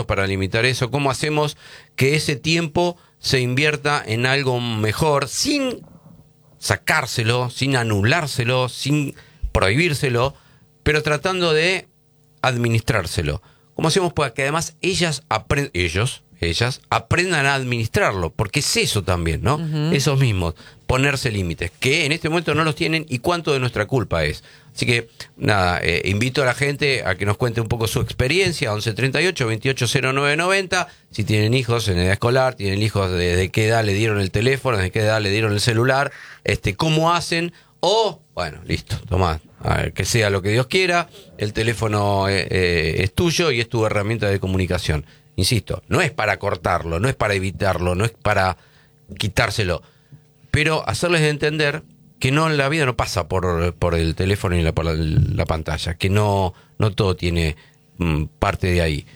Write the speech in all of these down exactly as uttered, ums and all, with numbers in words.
hacemos para limitar eso? ¿Cómo hacemos que ese tiempo se invierta en algo mejor sin sacárselo, sin anulárselo, sin prohibírselo, pero tratando de administrárselo? ¿Cómo hacemos para que además ellas aprendan, ellos, ellas, aprendan a administrarlo? Porque es eso también, ¿no? Uh-huh. Esos mismos, ponerse límites, que en este momento no los tienen y cuánto de nuestra culpa es. Así que, nada, eh, invito a la gente a que nos cuente un poco su experiencia, once treinta y ocho, veintiocho cero nueve noventa, si tienen hijos en edad escolar, tienen hijos de, de qué edad le dieron el teléfono, de qué edad le dieron el celular, este, cómo hacen, o, bueno, listo, tomá, a ver, que sea lo que Dios quiera, el teléfono eh, eh, es tuyo y es tu herramienta de comunicación. Insisto, no es para cortarlo, no es para evitarlo, no es para quitárselo, pero hacerles entender que no, la vida no pasa por, por el teléfono y la, por la, la pantalla, que no, no todo tiene mm, parte de ahí.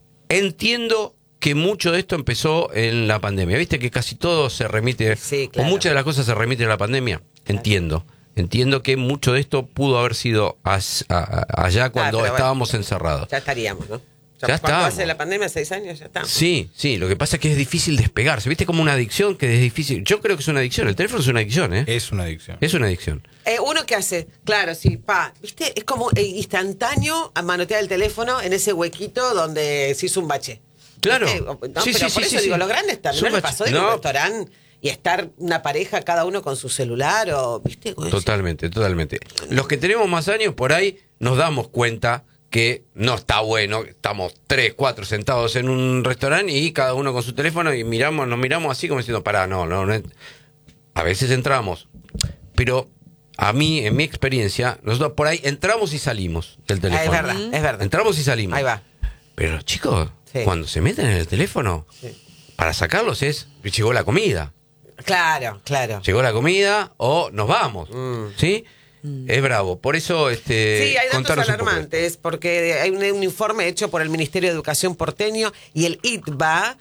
Entiendo que mucho de esto empezó en la pandemia. ¿Viste que casi todo se remite, sí, claro, o muchas de las cosas se remiten a la pandemia? Claro. Entiendo. Entiendo que mucho de esto pudo haber sido as, a, a, allá cuando ah, estábamos bueno, encerrados. Ya estaríamos, ¿no? Ya, ya está. Hace la pandemia, seis años, ya está. Sí, sí, lo que pasa es que es difícil despegarse. ¿Viste? Como una adicción que es difícil. Yo creo que es una adicción. El teléfono es una adicción, ¿eh? Es una adicción. Es una adicción. Eh, uno que hace, claro, sí, pa, ¿viste? Es como instantáneo a manotear el teléfono en ese huequito donde se hizo un bache. Claro. No, sí, pero sí, por sí, eso sí, digo, sí. los grandes también no les pasó de ir a un restaurante y estar una pareja cada uno con su celular o, ¿viste? Totalmente, totalmente. Los que tenemos más años por ahí nos damos cuenta que no está bueno, estamos tres, cuatro sentados en un restaurante y cada uno con su teléfono y miramos, nos miramos así como diciendo, pará, no, no, no. A veces entramos, pero a mí, en mi experiencia, nosotros por ahí entramos y salimos del teléfono. Ah, es verdad, es verdad. Entramos y salimos. Ahí va. Pero chicos, sí, cuando se meten en el teléfono, sí, para sacarlos es, llegó la comida. Claro, claro. Llegó la comida o nos vamos, mm. ¿sí? Es bravo, por eso este sí, hay datos alarmantes, porque hay un, un informe hecho por el Ministerio de Educación porteño y el I T B A,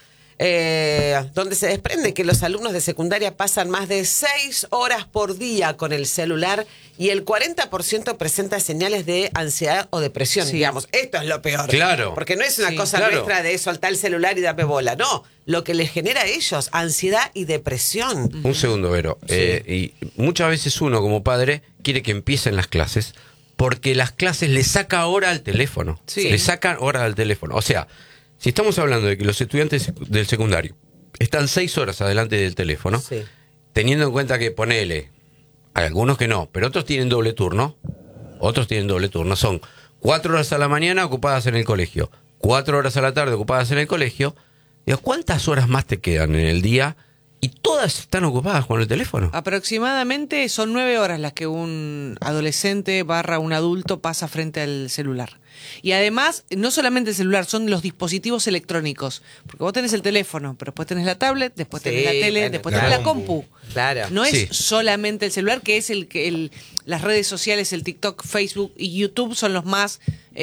eh, donde se desprende que los alumnos de secundaria pasan más de seis horas por día con el celular y el cuarenta por ciento presenta señales de ansiedad o depresión, sí, digamos. Esto es lo peor. Claro. Porque no es una sí, cosa claro, nuestra de soltar el celular y dame bola, no. Lo que les genera a ellos, ansiedad y depresión. Un segundo, Vero. Sí. Eh, y muchas veces uno como padre quiere que empiecen las clases porque las clases le saca hora al teléfono. Sí. Le sacan hora al teléfono. O sea, si estamos hablando de que los estudiantes del secundario están seis horas adelante del teléfono, sí, teniendo en cuenta que, ponele, hay algunos que no, pero otros tienen doble turno, otros tienen doble turno, son cuatro horas a la mañana ocupadas en el colegio, cuatro horas a la tarde ocupadas en el colegio. Digo, ¿cuántas horas más te quedan en el día? Y todas están ocupadas con el teléfono. Aproximadamente son nueve horas las que un adolescente barra un adulto pasa frente al celular. Y además, no solamente el celular, son los dispositivos electrónicos. Porque vos tenés el teléfono, pero después tenés la tablet, después tenés sí, la tele, bueno, después claro, tenés la compu. Claro. No es sí, solamente el celular, que es el que el, las redes sociales, el TikTok, Facebook y YouTube son los más,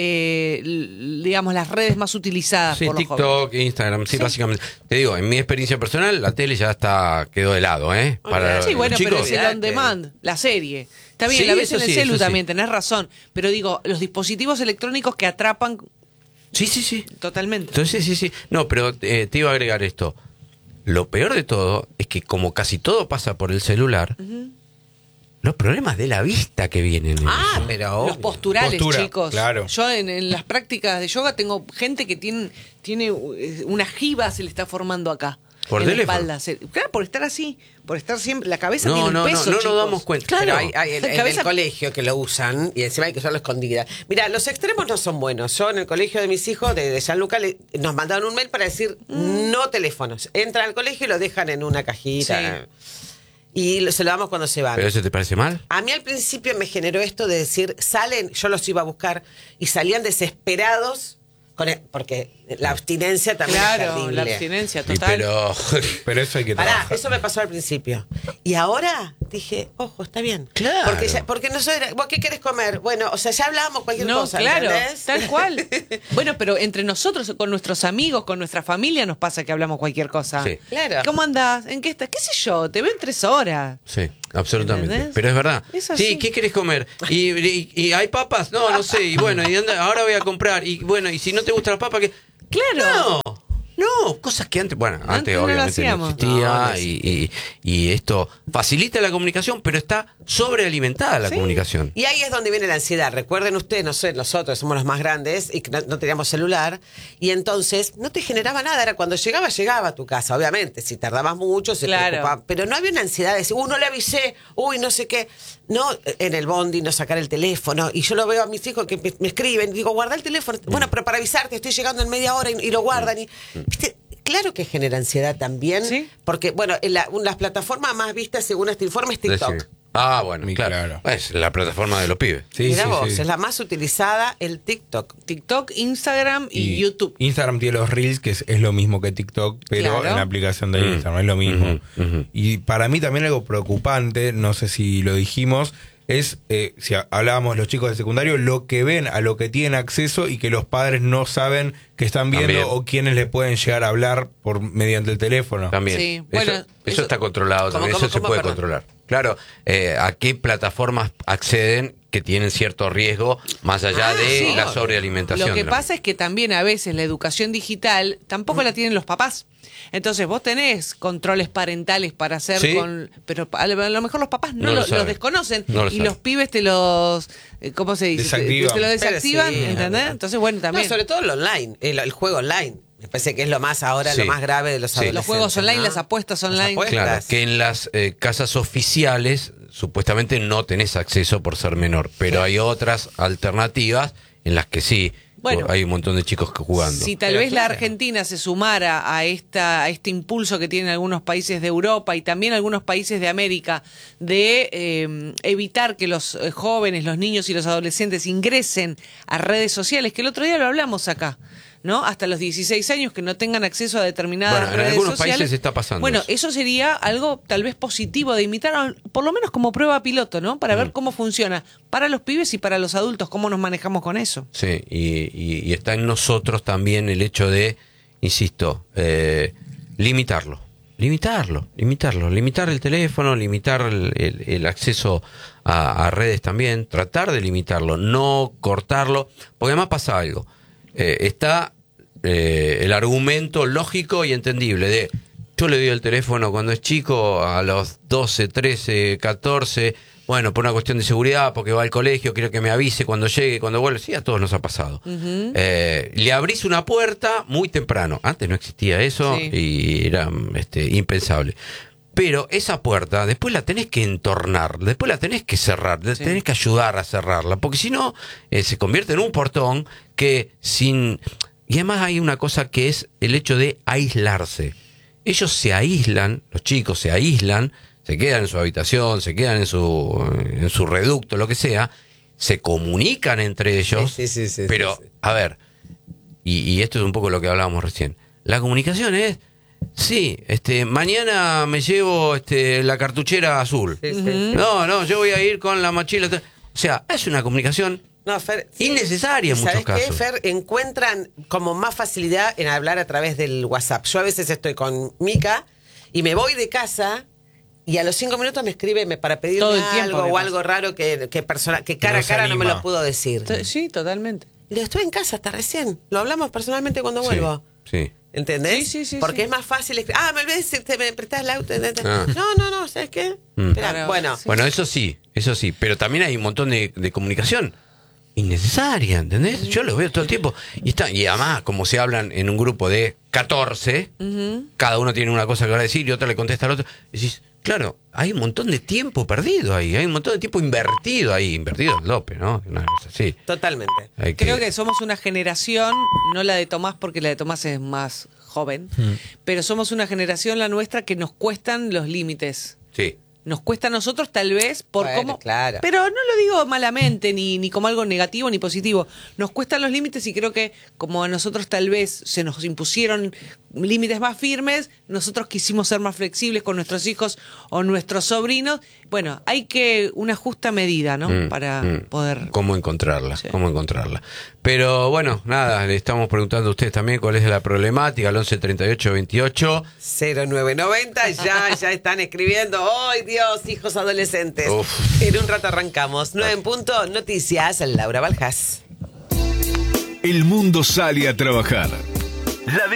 eh, digamos, las redes más utilizadas sí, por los TikTok, jóvenes. Instagram, sí, sí, básicamente. Te digo, en mi experiencia personal, la tele ya está quedó de lado, ¿eh? Para sí, bueno, chicos, pero es el on demand, la serie. Está bien, sí, la ves en el sí, celu sí, también, tenés razón. Pero digo, los dispositivos electrónicos que atrapan... Sí, sí, sí. Totalmente. Entonces, sí, sí. No, pero eh, te iba a agregar esto. Lo peor de todo es que como casi todo pasa por el celular, uh-huh, los problemas de la vista que vienen. Ah, eso. pero... Los posturales, Postura, chicos. Claro. Yo en, en las prácticas de yoga tengo gente que tiene, tiene una jiba, se le está formando acá. Por en la teléfono. espalda. Se, claro, por estar así, por estar siempre... La cabeza no, tiene un no, peso, no, no chicos. nos damos cuenta. Claro, Pero hay, hay en, en cabeza... el colegio que lo usan y encima hay que usarlo escondida. Mira, los extremos no son buenos. Yo en el colegio de mis hijos, de, de San Lucas, le, nos mandaron un mail para decir mm. no teléfonos. Entran al colegio y lo dejan en una cajita. Sí. Y lo, se lo damos cuando se van. ¿Pero eso te parece mal? A mí al principio me generó esto de decir, salen, yo los iba a buscar, y salían desesperados, con el, porque la abstinencia también claro, es terrible. La abstinencia total. Sí, pero... pero eso hay que Pará, trabajar. eso me pasó al principio. Y ahora dije, ojo, está bien. Claro. Porque, ya, porque no soy... ¿Vos qué querés comer? Bueno, o sea, ya hablamos cualquier no, cosa, claro, ¿entendés? tal cual. Bueno, pero entre nosotros, con nuestros amigos, con nuestra familia, nos pasa que hablamos cualquier cosa. Sí. Claro. ¿Cómo andás? ¿En qué estás? ¿Qué sé yo? Te veo en tres horas. Sí, absolutamente. ¿Entendés? Pero es verdad. Es así. Sí, ¿qué querés comer? ¿Y, y, y hay papas? No, no sé. Y bueno, y anda, ahora voy a comprar. Y bueno, y si no te gustan las papas, ¿qué? Claro. No, No, cosas que antes, bueno, antes, Antes no lo obviamente no, hacíamos. existía No, no y, y, y esto facilita la comunicación, pero está sobrealimentada la Sí. comunicación. Y ahí es donde viene la ansiedad. Recuerden ustedes, no sé, nosotros somos los más grandes y que no, no teníamos celular. Y entonces no te generaba nada. Era cuando llegaba, llegaba a tu casa. Obviamente, si tardabas mucho, se Claro. preocupaba. Pero no había una ansiedad de decir, uh, no le avisé, uy, no sé qué. No, en el bondi, no sacar el teléfono. Y yo lo veo a mis hijos que me, me escriben. Digo, guarda el teléfono. Bueno, pero para avisarte, estoy llegando en media hora y, y lo guardan. Y, ¿viste? Claro que genera ansiedad también. Sí. Porque, bueno, en la- las plataformas más vistas según este informe es TikTok. Decime. Ah, bueno, Mi- claro. claro. Es la plataforma de los pibes. Sí, Mirá sí, vos, sí. es la más utilizada, el TikTok. TikTok, Instagram y, YouTube. Instagram tiene los Reels, que es, es lo mismo que TikTok, pero Claro. en la aplicación de Mm. Instagram, es lo mismo. Ujú, ujú. Y para mí también algo preocupante, no sé si lo dijimos, es, eh, si ha- hablábamos de los chicos de secundario, lo que ven, a lo que tienen acceso y que los padres no saben que están viendo También. o quiénes les pueden llegar a hablar por mediante el teléfono. También. Sí, Eso, bueno, eso, eso- está controlado ¿Cómo, también, cómo, eso se cómo, puede perdón? controlar. Claro, eh, a qué plataformas acceden que tienen cierto riesgo más allá Ah, de sí. la sobrealimentación. Lo que ¿no? pasa es que también a veces la educación digital tampoco la tienen los papás. Entonces vos tenés controles parentales para hacer Sí. con... Pero a lo a lo mejor los papás no, No lo lo- los saben. desconocen No lo y saben. los pibes te los... eh, ¿Cómo se dice? Te, Desactivan. te lo desactivan, Pero sí, ¿entendés? no. Entonces, bueno, también... No, sobre todo el online, el, el juego online. Me parece que es lo más ahora, Sí. lo más grave de los Sí. adolescentes. Los juegos online, ¿no? las apuestas online. Las apuestas. Claro, que en las eh, casas oficiales supuestamente no tenés acceso por ser menor, pero hay otras alternativas en las que sí, Bueno, hay un montón de chicos que jugando. Si tal Pero vez la claro. Argentina se sumara a esta a este impulso que tienen algunos países de Europa y también algunos países de América de eh, evitar que los eh, jóvenes, los niños y los adolescentes ingresen a redes sociales, que el otro día lo hablamos acá, ¿no? Hasta los dieciséis años que no tengan acceso a determinadas Bueno, en redes algunos sociales. países está pasando Bueno, eso. eso sería algo tal vez positivo de imitar, por lo menos como prueba piloto, ¿no? Para Mm. ver cómo funciona para los pibes y para los adultos, cómo nos manejamos con eso. Sí, y, y- y está en nosotros también el hecho de, insisto, eh, limitarlo. Limitarlo, limitarlo, limitar el teléfono, limitar el, el- el acceso a, a redes también, tratar de limitarlo, no cortarlo, porque además pasa algo. Eh, está eh, el argumento lógico y entendible de yo le doy el teléfono cuando es chico a los doce, trece, catorce, bueno, por una cuestión de seguridad, porque va al colegio, quiero que me avise cuando llegue, cuando vuelva. Sí, a todos nos ha pasado. Eh, le abrís una puerta muy temprano. Antes no existía eso Sí. y era este, impensable. Pero esa puerta después la tenés que entornar, después la tenés que cerrar, de- Sí. tenés que ayudar a cerrarla, porque si no, eh, se convierte en un portón que sin... Y además hay una cosa que es el hecho de aislarse. Ellos se aíslan, los chicos se aíslan, se quedan en su habitación, se quedan en su, en su reducto, lo que sea, se comunican entre ellos, Sí, sí, sí, sí, pero, sí, sí. a ver, y, y esto es un poco lo que hablábamos recién, la comunicación es, sí, este, mañana me llevo este, la cartuchera azul. Sí, sí. No, no, yo voy a ir con la mochila. O sea, es una comunicación No, Fer, sí. innecesaria en ¿Y muchos sabés qué, casos. Fer? Encuentran como más facilidad en hablar a través del WhatsApp. Yo a veces estoy con Mica y me voy de casa y a los cinco minutos me escribe me- para pedirme Todo el tiempo algo me o pasa. algo raro que, que, persona, que cara no a se cara no me anima. lo pudo decir. To- Sí, totalmente. Y le digo, estoy en casa hasta recién. Lo hablamos personalmente cuando Sí, vuelvo. sí. ¿Entendés? Sí, sí, sí, Porque sí. es más fácil. escri- Ah, me olvidé si te me prestás el auto. Ah. No, no, no, ¿sabes qué? Mm. Esperá, Claro, bueno, sí. Bueno, eso sí, eso sí, pero también hay un montón de, de comunicación innecesaria, ¿entendés? Yo lo veo todo el tiempo. Y está, y además, como se hablan en un grupo de catorce, cada uno tiene una cosa que va a decir y otra le contesta al otro, decís, claro, hay un montón de tiempo perdido ahí, hay un montón de tiempo invertido ahí, invertido en López, ¿no? Una cosa así. totalmente. Hay Creo que somos una generación, no la de Tomás porque la de Tomás es más joven, pero somos una generación, la nuestra, que nos cuestan los límites. Sí. Nos cuesta a nosotros tal vez por Bueno, cómo... claro. Pero no lo digo malamente, ni, ni como algo negativo ni positivo. Nos cuestan los límites y creo que como a nosotros tal vez se nos impusieron límites más firmes, nosotros quisimos ser más flexibles con nuestros hijos o nuestros sobrinos. Bueno, hay que una justa medida, ¿no? Mm, Para mm. poder... ¿Cómo encontrarla? Sí. ¿Cómo encontrarla? Pero bueno, nada, le estamos preguntando a ustedes también cuál es la problemática, al once treinta y ocho veintiocho. cero nueve noventa, ya, ya están escribiendo. ¡Ay, Dios, hijos adolescentes! Uf. En un rato arrancamos. nueve en punto, noticias, Laura Baljas. El mundo sale a trabajar. La